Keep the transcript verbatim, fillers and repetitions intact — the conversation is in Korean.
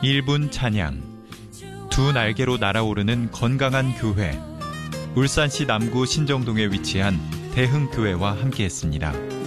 일 분 찬양, 두 날개로 날아오르는 건강한 교회, 울산시 남구 신정동에 위치한 대흥교회와 함께했습니다.